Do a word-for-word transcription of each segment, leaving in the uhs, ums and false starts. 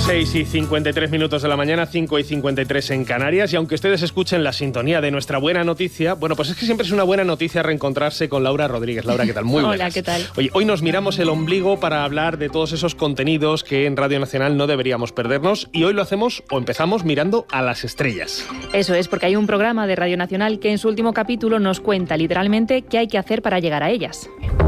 seis y cincuenta y tres minutos de la mañana, cinco y cincuenta y tres en Canarias. Y aunque ustedes escuchen la sintonía de nuestra buena noticia, bueno, pues es que siempre es una buena noticia reencontrarse con Laura Rodríguez. Laura, ¿qué tal? Muy buenas. Hola, ¿qué tal? Oye, hoy nos miramos el ombligo para hablar de todos esos contenidos que en Radio Nacional no deberíamos perdernos. Y hoy lo hacemos o empezamos mirando a las estrellas. Eso es, porque hay un programa de Radio Nacional que en su último capítulo nos cuenta literalmente qué hay que hacer para llegar a ellas.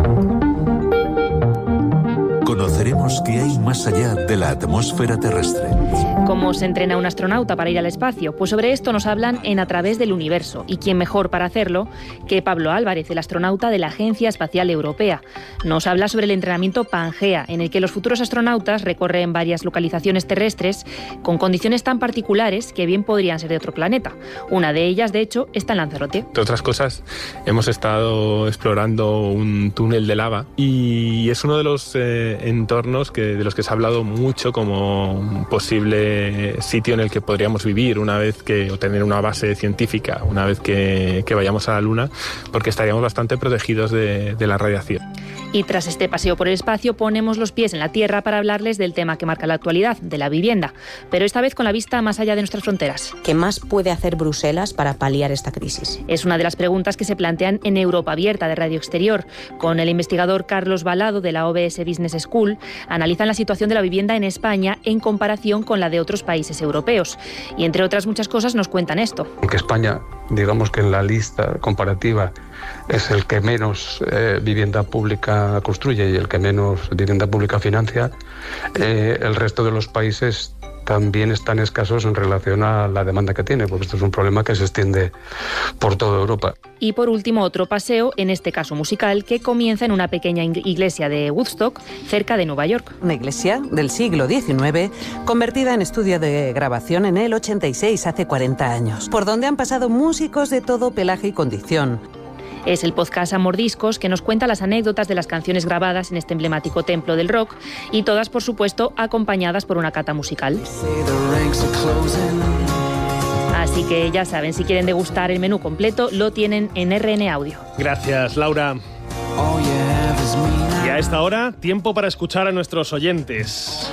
Conoceremos qué hay más allá de la atmósfera terrestre. ¿Cómo se entrena un astronauta para ir al espacio? Pues sobre esto nos hablan en A Través del Universo. ¿Y quién mejor para hacerlo que Pablo Álvarez, el astronauta de la Agencia Espacial Europea? Nos habla sobre el entrenamiento Pangea, en el que los futuros astronautas recorren varias localizaciones terrestres con condiciones tan particulares que bien podrían ser de otro planeta. Una de ellas, de hecho, está en Lanzarote. Entre otras cosas, hemos estado explorando un túnel de lava y es uno de los eh, entornos que, de los que se ha hablado mucho como un posible sitio en el que podríamos vivir una vez que, o tener una base científica, una vez que, que vayamos a la Luna, porque estaríamos bastante protegidos de, de la radiación. Y tras este paseo por el espacio ponemos los pies en la Tierra para hablarles del tema que marca la actualidad, de la vivienda, pero esta vez con la vista más allá de nuestras fronteras. ¿Qué más puede hacer Bruselas para paliar esta crisis? Es una de las preguntas que se plantean en Europa Abierta de Radio Exterior. Con el investigador Carlos Balado de la O B S Business School analizan la situación de la vivienda en España en comparación con la de otros países europeos. Y entre otras muchas cosas nos cuentan esto. Aunque España, digamos que en la lista comparativa es el que menos eh, vivienda pública construye y el que menos vivienda pública financia, eh, el resto de los países también están escasos en relación a la demanda que tiene, porque esto es un problema que se extiende por toda Europa. Y por último, otro paseo, en este caso musical, que comienza en una pequeña iglesia de Woodstock, cerca de Nueva York. Una iglesia del siglo diecinueve, convertida en estudio de grabación en el ochenta y seis, hace cuarenta años, por donde han pasado músicos de todo pelaje y condición. Es el podcast Amor Discos que nos cuenta las anécdotas de las canciones grabadas en este emblemático templo del rock y todas, por supuesto, acompañadas por una cata musical. Así que ya saben, si quieren degustar el menú completo, lo tienen en R N Audio. Gracias, Laura. Y a esta hora, tiempo para escuchar a nuestros oyentes.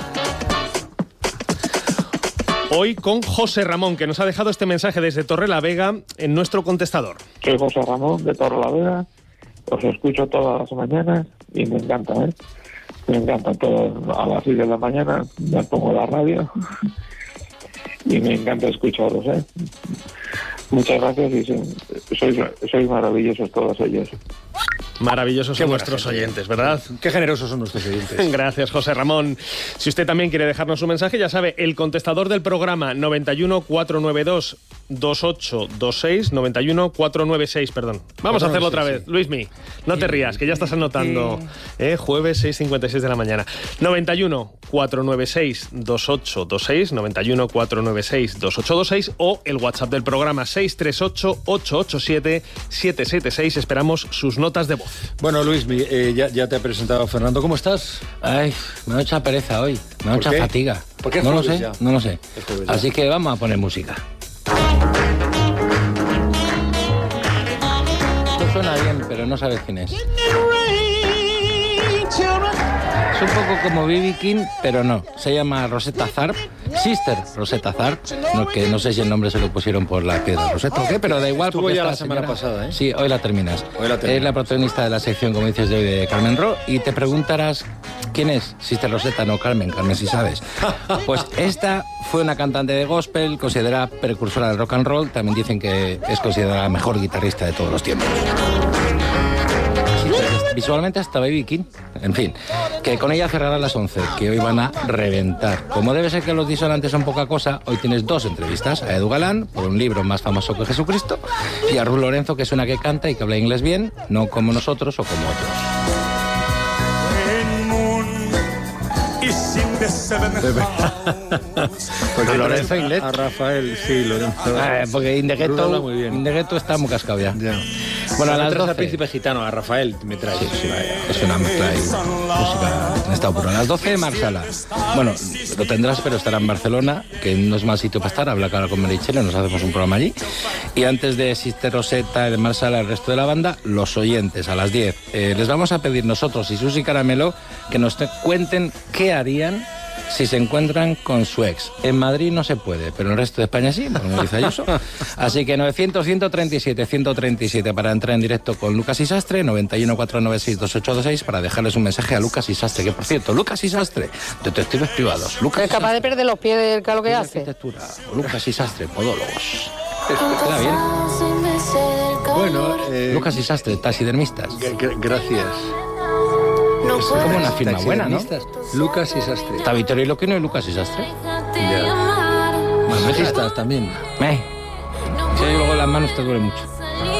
Hoy con José Ramón, que nos ha dejado este mensaje desde Torrelavega en nuestro contestador. Soy José Ramón de Torrelavega, os escucho todas las mañanas y me encanta, ¿eh? Me encanta todo. A las seis de la mañana me pongo la radio y me encanta escucharos, ¿eh? Muchas gracias y sois, sois maravillosos todos ellos. Maravillosos son nuestros gente. oyentes, ¿verdad? Qué generosos son nuestros oyentes. Gracias, José Ramón. Si usted también quiere dejarnos un mensaje, ya sabe, el contestador del programa noventa y uno, cuatrocientos noventa y dos, veintiocho veintiséis, noventa y uno, cuatrocientos noventa y seis, perdón. Vamos a hacerlo otra vez. Sí. Luismi, no te rías, que ya estás anotando. Eh, jueves seis cincuenta y seis de la mañana. noventa y uno, cuatrocientos noventa y seis, veintiocho veintiséis, noventa y uno, cuatrocientos noventa y seis, veintiocho veintiséis o el WhatsApp del programa seis tres ocho, ocho ocho siete, siete siete seis. Esperamos sus notas de voz. Bueno, Luis, eh, ya, ya te he presentado, Fernando. ¿Cómo estás? Ay, me ha hecho pereza hoy. Me ha hecho fatiga. ¿Por qué? No lo sé, ya? no lo sé. Así que vamos a poner música. Esto suena bien, pero no sabes quién es. Es un poco como B B King, pero no. Se llama Rosetta Tharpe. Sister Rosetta Tharpe, no, que no sé si el nombre se lo pusieron por la piedra Rosetta o qué, pero da igual. Estuvo porque ya esta la semana señora... pasada, ¿eh? Sí, hoy la terminas. Hoy la terminas. Es la protagonista de la sección, como dices, de hoy de Carmen Ro, y te preguntarás quién es Sister Rosetta, no Carmen, Carmen si sabes. Pues esta fue una cantante de gospel, considerada precursora del rock and roll, también dicen que es considerada la mejor guitarrista de todos los tiempos. Visualmente hasta Baby King. En fin, que con ella cerrará las once, que hoy van a reventar. Como debe ser que los disonantes son poca cosa, hoy tienes dos entrevistas. A Edu Galán, por un libro más famoso que Jesucristo, y a Ruth Lorenzo, que es una que canta y que habla inglés bien, no como nosotros o como otros. Porque Lorenzo inglés. A Rafael, sí, Lorenzo. Eh, porque Indegueto, muy bien. Indegueto está muy cascado ya. ya. Bueno, a las doce. Al príncipe gitano, a Rafael me trae. Sí, sí, es una mezcla de música en estado puro. A las doce, Marsala. Bueno, lo tendrás, pero estará en Barcelona, que no es mal sitio para estar. Habla ahora con Meritxell, nos hacemos un programa allí. Y antes de Sister Rosetta, de Marsala, el resto de la banda, los oyentes, a las diez. Eh, les vamos a pedir nosotros y Susi Caramelo que nos te cuenten qué harían si se encuentran con su ex. En Madrid no se puede, pero en el resto de España sí, como dice Ayuso. Así que novecientos, ciento treinta y siete, ciento treinta y siete para entrar en directo con Lucas y Sastre, noventa y uno, cuatrocientos noventa y seis, veintiocho veintiséis para dejarles un mensaje a Lucas y Sastre, que por cierto, Lucas y Sastre, detectives privados. Lucas es capaz de perder los pies del lo que hace. Arquitectura, Lucas y Sastre, podólogos. ¿Queda bien? Bueno, eh, Lucas y Sastre, taxidermistas. Gracias. Es como una firma buena, ¿no? Lucas y Sastre. Está Vittorio Loquino y Lucas y Sastre. Ya. Manojistas también. Eh. Si luego las manos te duelen mucho.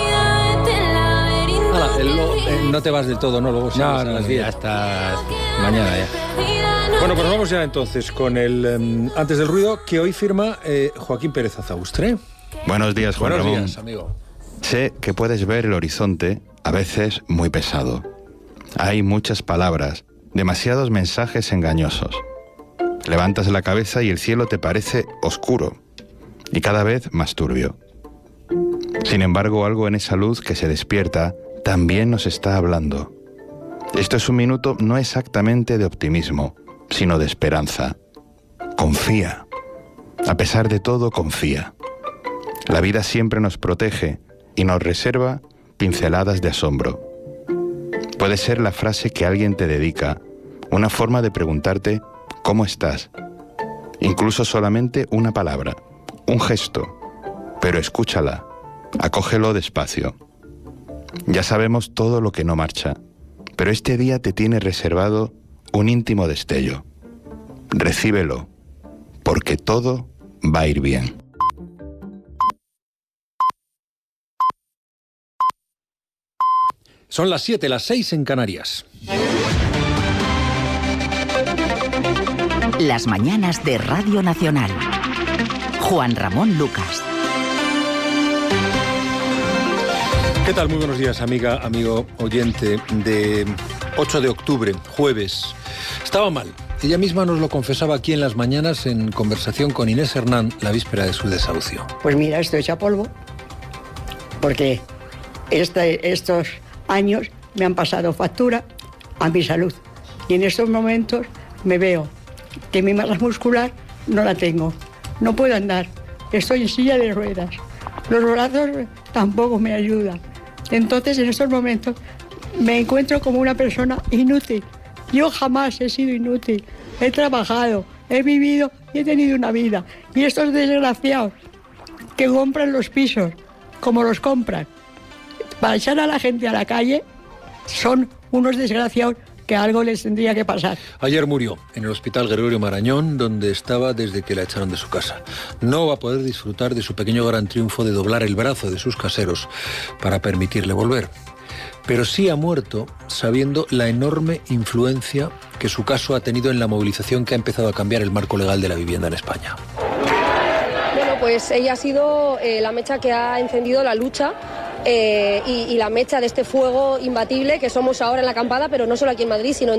Hala, el lo, eh, no te vas del todo, ¿no? Luego No, a no, las no, diez. ya hasta mañana ya. Bueno, pues vamos ya entonces con el um, Antes del Ruido, que hoy firma eh, Joaquín Pérez Azaustre. Buenos días, Juan Buenos Ramón. días, amigo. Sé que puedes ver el horizonte, a veces muy pesado. Hay muchas palabras, demasiados mensajes engañosos. Levantas la cabeza y el cielo te parece oscuro y cada vez más turbio. Sin embargo, algo en esa luz que se despierta también nos está hablando. Esto es un minuto no exactamente de optimismo, sino de esperanza. Confía. A pesar de todo, confía. La vida siempre nos protege y nos reserva pinceladas de asombro. Puede ser la frase que alguien te dedica, una forma de preguntarte ¿cómo estás? Incluso solamente una palabra, un gesto, pero escúchala, acógelo despacio. Ya sabemos todo lo que no marcha, pero este día te tiene reservado un íntimo destello. Recíbelo, porque todo va a ir bien. Son las siete, las seis en Canarias. Las mañanas de Radio Nacional. Juan Ramón Lucas. ¿Qué tal? Muy buenos días, amiga, amigo oyente de ocho de octubre, jueves. Estaba mal. Ella misma nos lo confesaba aquí en las mañanas en conversación con Inés Hernán la víspera de su desahucio. Pues mira, estoy hecha polvo porque este, estos años me han pasado factura a mi salud. Y en estos momentos me veo que mi masa muscular no la tengo. No puedo andar. Estoy en silla de ruedas. Los brazos tampoco me ayudan. Entonces, en estos momentos me encuentro como una persona inútil. Yo jamás he sido inútil. He trabajado, he vivido y he tenido una vida. Y estos desgraciados que compran los pisos como los compran para echar a la gente a la calle, son unos desgraciados que algo les tendría que pasar. Ayer murió en el Hospital Gregorio Marañón, donde estaba desde que la echaron de su casa. No va a poder disfrutar de su pequeño gran triunfo de doblar el brazo de sus caseros para permitirle volver. Pero sí ha muerto sabiendo la enorme influencia que su caso ha tenido en la movilización que ha empezado a cambiar el marco legal de la vivienda en España. Bueno, pues ella ha sido eh, la mecha que ha encendido la lucha Eh, y, y la mecha de este fuego imbatible que somos ahora en la acampada, pero no solo aquí en Madrid, sino en